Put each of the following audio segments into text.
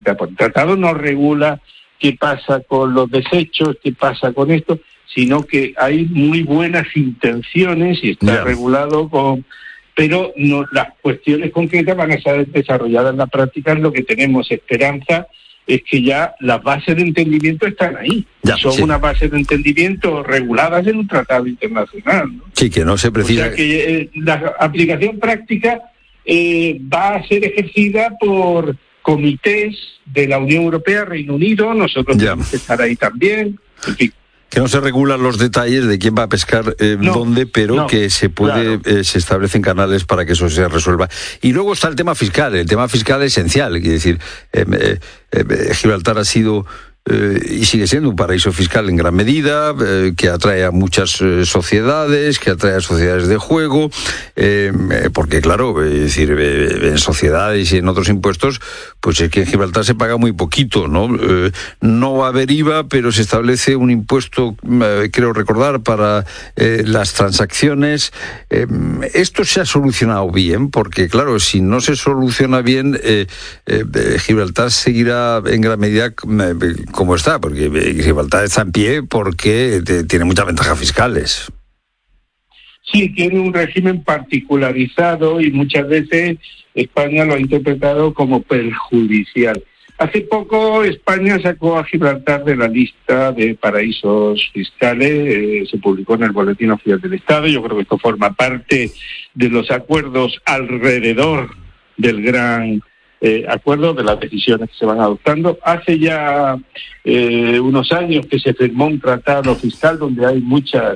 Pues el tratado no regula qué pasa con los desechos, qué pasa con esto, sino que hay muy buenas intenciones y está regulado pero no, las cuestiones concretas van a ser desarrolladas en la práctica. Lo que tenemos esperanza es que ya las bases de entendimiento están ahí. Son unas bases de entendimiento reguladas en un tratado internacional, ¿no? Sí, que no se precisa. O sea que la aplicación práctica va a ser ejercida por comités de la Unión Europea, Reino Unido, nosotros tenemos que estar ahí también, en fin. Que no se regulan los detalles de quién va a pescar dónde, pero que se puede, se establecen canales para que eso se resuelva. Y luego está el tema fiscal esencial, es decir, Gibraltar ha sido y sigue siendo un paraíso fiscal en gran medida, que atrae a muchas sociedades, que atrae a sociedades de juego, porque claro, es decir, en sociedades y en otros impuestos, pues es que en Gibraltar se paga muy poquito, ¿no? No va a haber IVA, pero se establece un impuesto, creo recordar, para las transacciones. Esto se ha solucionado bien, porque claro, si no se soluciona bien, Gibraltar seguirá en gran medida como está, porque Gibraltar está en pie porque tiene muchas ventajas fiscales. Sí, tiene un régimen particularizado y muchas veces España lo ha interpretado como perjudicial. Hace poco España sacó a Gibraltar de la lista de paraísos fiscales, se publicó en el Boletín Oficial del Estado. Yo creo que esto forma parte de los acuerdos alrededor del gran acuerdo, de las decisiones que se van adoptando. Hace ya unos años que se firmó un tratado fiscal donde hay muchas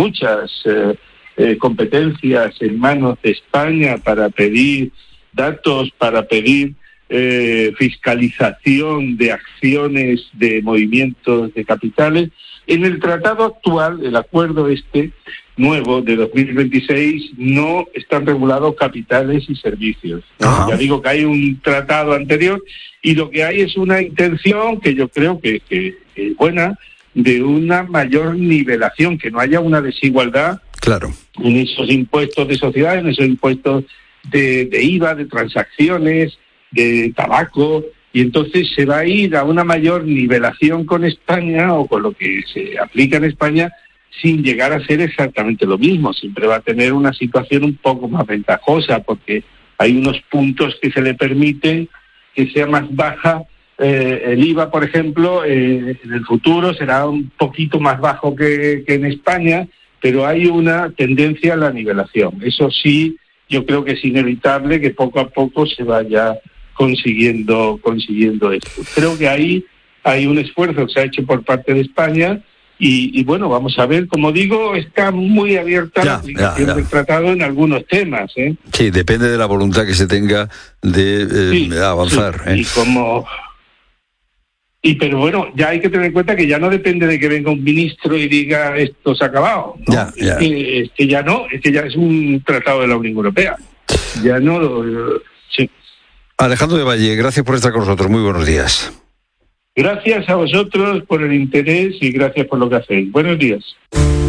competencias en manos de España para pedir datos, para pedir fiscalización de acciones, de movimientos de capitales. En el tratado actual, el acuerdo nuevo de 2026, no están regulados capitales y servicios, ¿no? Ya digo que hay un tratado anterior y lo que hay es una intención que yo creo que es buena, de una mayor nivelación, que no haya una desigualdad en esos impuestos de sociedades, en esos impuestos de IVA, de transacciones, de tabaco, y entonces se va a ir a una mayor nivelación con España o con lo que se aplica en España, sin llegar a ser exactamente lo mismo. Siempre va a tener una situación un poco más ventajosa porque hay unos puntos que se le permiten que sea más baja. El IVA, por ejemplo, en el futuro será un poquito más bajo que en España, pero hay una tendencia a la nivelación. Eso sí, yo creo que es inevitable que poco a poco se vaya consiguiendo esto. Creo que ahí hay un esfuerzo que se ha hecho por parte de España y bueno, vamos a ver. Como digo, está muy abierta la aplicación del tratado en algunos temas, ¿eh? Sí, depende de la voluntad que se tenga de avanzar. Sí. Pero bueno, ya hay que tener en cuenta que ya no depende de que venga un ministro y diga esto se ha acabado, ¿no? Es que ya es un tratado de la Unión Europea. Ya no sí. Alejandro de Valle, gracias por estar con nosotros. Muy buenos días. Gracias a vosotros por el interés y gracias por lo que hacéis. Buenos días.